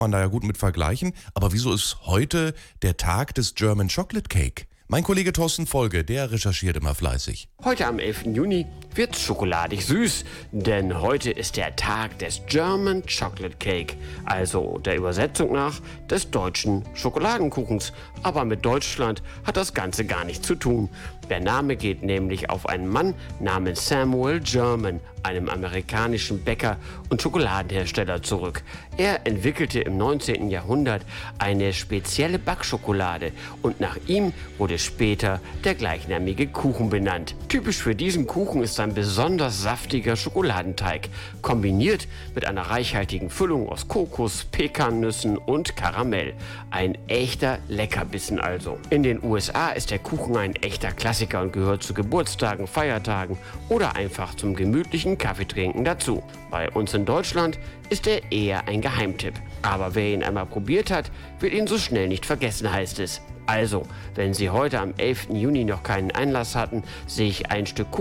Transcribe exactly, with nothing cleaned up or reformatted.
man da ja gut mit vergleichen. Aber wieso ist heute der Tag des German Chocolate Cake? Mein Kollege Thorsten Folge, der recherchiert immer fleißig. Heute am elften Juni wird's schokoladig süß, denn heute ist der Tag des German Chocolate Cake, also der Übersetzung nach des deutschen Schokoladenkuchens. Aber mit Deutschland hat das Ganze gar nichts zu tun. Der Name geht nämlich auf einen Mann namens Samuel German, einem amerikanischen Bäcker und Schokoladenhersteller, zurück. Er entwickelte im neunzehnten Jahrhundert eine spezielle Backschokolade und nach ihm wurde später der gleichnamige Kuchen benannt. Typisch für diesen Kuchen ist ein besonders saftiger Schokoladenteig, kombiniert mit einer reichhaltigen Füllung aus Kokos, Pekannüssen und Karamell. Ein echter Leckerbissen also. In den U S A ist der Kuchen ein echter Klassiker und gehört zu Geburtstagen, Feiertagen oder einfach zum gemütlichen Kaffeetrinken dazu. Bei uns in Deutschland ist er eher ein Geheimtipp. Aber wer ihn einmal probiert hat, wird ihn so schnell nicht vergessen, heißt es. Also, wenn Sie heute am elften Juni noch keinen Einlass hatten, sich ein Stück Kuchen